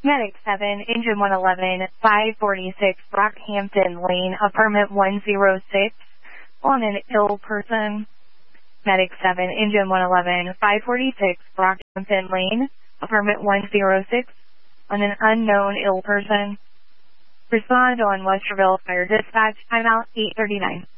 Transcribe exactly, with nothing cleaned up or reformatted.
Medic seven, Engine one eleven, five forty-six Brockhampton Lane, apartment one oh six, on an ill person. Medic seven, Engine one eleven, five forty-six Brockhampton Lane, apartment one oh six, on an unknown ill person. Respond on Westerville Fire Dispatch, timeout eight thirty-nine.